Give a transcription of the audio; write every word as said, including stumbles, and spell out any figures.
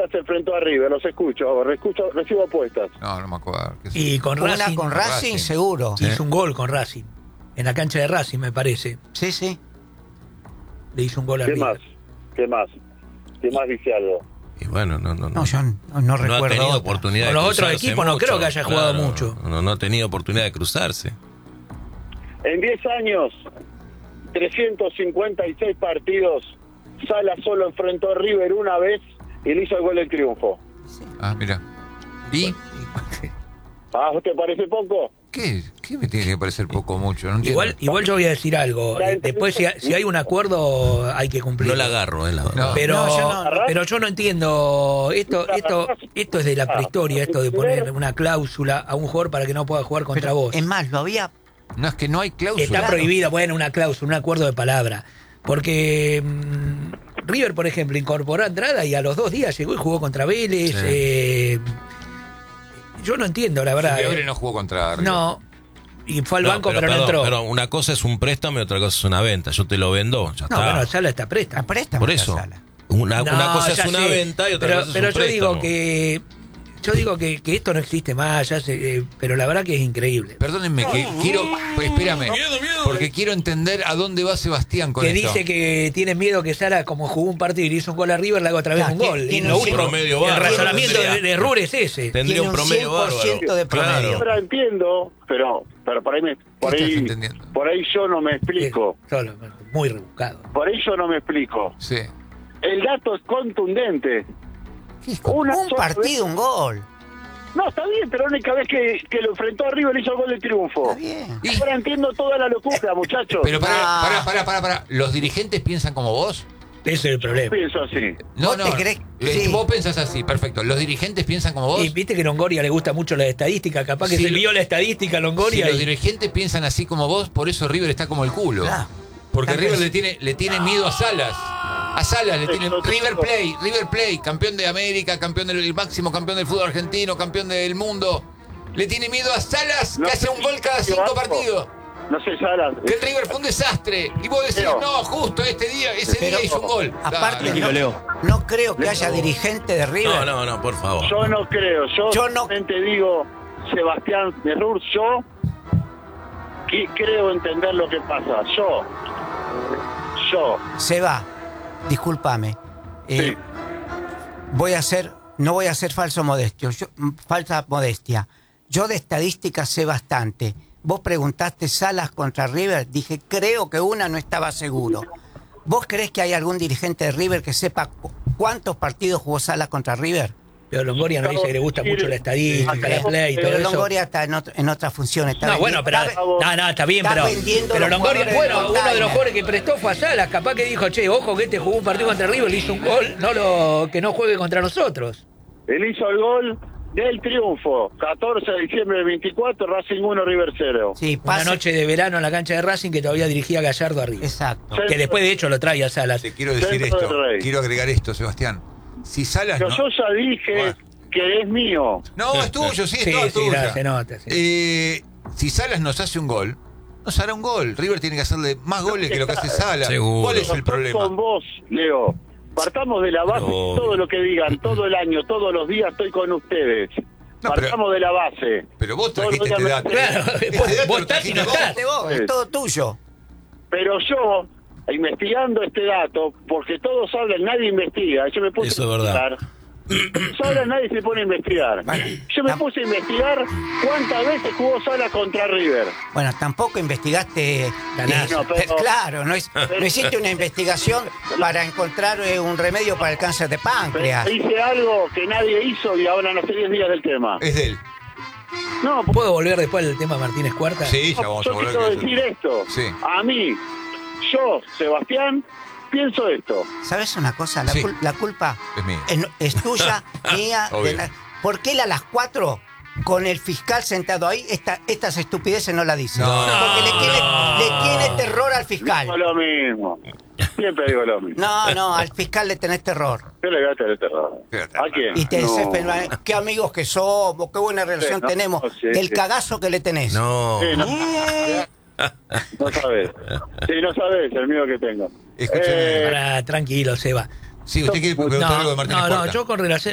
Boca se enfrentó a River, los escucho, escucho recibo apuestas. No, no me acuerdo. Y con Una Racing. con Racing, Racing. seguro. Hizo un gol con Racing. En la cancha de Racing, me parece. Sí, sí. Le hizo un gol a ¿Qué River. más? ¿Qué más? ¿Qué más dice algo? Y bueno, no, no, no. No, yo no, no No ha recuerdo tenido otra. oportunidad Con de los otros cruzarse equipos no mucho, creo que haya jugado claro, mucho. No, no ha tenido oportunidad de cruzarse. En diez años, trescientos cincuenta y seis partidos, Sala solo enfrentó a River una vez y le hizo el gol del triunfo. Ah, mira. ¿Y ¿Ah, ¿te parece poco? qué? ¿Qué me tiene que parecer poco o mucho? No entiendo. Igual, igual yo voy a decir algo. Eh, Después, si, ha- si hay un acuerdo, hay que cumplir. No la agarro, eh, la verdad. No. Pero, No, yo no- pero yo no entiendo. Esto, esto, esto es de la prehistoria, esto de poner una cláusula a un jugador para que no pueda jugar contra Pero, vos. es más, lo había. No, es que no hay cláusula. Está claro. prohibida, bueno, una cláusula, un acuerdo de palabra. Porque mm, River, por ejemplo, incorporó a Andrada y a los dos días llegó y jugó contra Vélez. Sí. eh, yo no entiendo, la verdad. Simeone eh. no jugó contra River. No, y fue al No, banco, pero, perdón, no entró. pero una cosa es un préstamo y otra cosa es una venta. Yo te lo vendo, ya no, está. bueno, Sala está presta. A préstamo Por la eso. Sala. Una, No, una cosa ya es una sé, venta y otra pero, cosa es pero un yo préstamo. digo que yo digo que, que esto no existe más, ya sé, eh, pero la verdad que es increíble. Perdónenme, que quiero. Pues, espérame. Porque quiero entender a dónde va Sebastián con Que esto. dice que tiene miedo que Sala, como jugó un partido y le hizo un gol a River, le haga otra vez Claro, un tiene- gol. Y tiene lo un único- promedio el bárbaro, razonamiento de, tendría. de Rur es ese. Tendría Tiene un un promedio cien por ciento bárbaro. de promedio. Ahora entiendo, pero, pero por ahí me, por ¿Qué estás ahí, entendiendo? por ahí yo no me explico. Eh, solo, muy rebuscado. Por ahí yo no me explico. Sí. El dato es contundente. ¿Qué es con- Una un sola partido, un gol. No, está bien, pero la única vez que, que lo enfrentó a River le hizo el gol de triunfo. Está bien. Y- Ahora entiendo toda la locura, muchachos. Pero pará, Ah. pará, pará, pará, pará. ¿Los dirigentes piensan como vos? Ese es el problema. Pienso así. No, ¿Vos no. te crees? Eh, Sí. Vos pensás así, perfecto. ¿Los dirigentes piensan como vos? Y viste que a Longoria le gusta mucho la estadística, capaz que Sí, se lo- vio la estadística a Si Longoria los y dirigentes piensan así como vos, por eso River está como el culo. Claro. Porque Tal River vez. le tiene, le tiene miedo a Salas. A Salas le tiene. River Play, River Play, campeón de América, campeón del el máximo campeón del fútbol argentino, campeón del mundo. Le tiene miedo a Salas, No que hace sé un gol cada si cinco banco. partidos. No sé, Sala. Que el River fue un desastre. Y vos decís, Leo. no, justo este día, ese Pero- día hizo un gol. Aparte, Dale. no, no creo que haya dirigente de River. No, no, no, por favor. Yo no creo. Yo, Yo no- solamente digo, Sebastián de Rur, yo que creo entender lo que pasa. Yo. Yo. Se va. Discúlpame. Eh, Sí. Voy a hacer, no voy a hacer falso modestio, yo- falsa modestia. Yo de estadísticas sé bastante. Vos preguntaste Salas contra River, dije creo que una no estaba seguro. ¿Vos creés que hay algún dirigente de River que sepa cu- cuántos partidos jugó Salas contra River? pero Longoria no dice que le gusta mucho la estadística, la play y todo Pero eso. Longoria está en, otro- en otra función. Está No, vendi- bueno, pero está- no, no, está bien, está pero, vendiendo pero los Longoria, jugadores bueno, de uno de los montaña. jugadores que prestó fue a Salas, capaz que dijo, che, ojo que este jugó un partido contra River, le hizo un gol, no lo, que no juegue contra nosotros. Él hizo el gol del triunfo. catorce de diciembre del veinticuatro, Racing uno, River cero. Sí, Una pase- noche de verano en la cancha de Racing que todavía dirigía Gallardo arriba. Exacto. Que después de hecho lo trae a Salas. Te quiero decir Centro esto, del Rey. quiero agregar esto, Sebastián. Si Salas Pero no... yo ya dije Bueno. que es mío. No, es tuyo, sí, es Sí, todo sí, tuya. no, se nota, sí. Eh, si Salas nos hace un gol, nos hará un gol. River tiene que hacerle más goles que lo que hace Salas. Seguro. ¿Cuál es el Estoy problema? con vos, Leo. Partamos de la base, No. todo lo que digan, todo el año, todos los días estoy con ustedes. No, pero- Partamos de la base. Pero vos Todos trajiste los este días dato. me- Claro, Este vos, dato vos lo estás y no trajiste vos. estás. De vos, es todo tuyo. Pero yo, investigando este dato, porque todos hablan, nadie investiga. Yo me puse Eso es a verdad. investigar. Todos hablan, nadie se pone a investigar. Bueno, Yo me tam- puse a investigar cuántas veces jugó Sala contra River. Bueno, tampoco investigaste. Ganás. eh, No, pero- claro, no, es, no hiciste una investigación para encontrar eh, un remedio para el cáncer de páncreas. Pero hice algo que nadie hizo y ahora no sé diez días del tema. Es de él. No, ¿Puedo volver después al tema Martínez Cuarta? Sí, ya vamos a yo volver. quiero que- decir esto. Sí. A mí, yo, Sebastián, pienso esto. ¿Sabes una cosa? La, Sí. cul- la culpa Es mía. es, es tuya, mía. Obvio. de la- ¿Por qué él a las cuatro, con el fiscal sentado ahí, esta, estas estupideces no la dice? No. Porque le tiene, le tiene terror al fiscal. Digo lo mismo. Siempre digo lo mismo. No, no, al fiscal le tenés terror. Yo le voy a tener terror. Fíjate. ¿A quién? Y te No. desesperas. Qué amigos que somos, qué buena relación Sí, no, tenemos. sí, el sí. cagazo que le tenés. No. Sí, no, no sabes. Sí, no sabes el miedo que tengo. Escúcheme. Eh, Para, tranquilo, Seba. Sí, usted quiere preguntar No, algo de Martínez no, no, Cuarta. yo con relación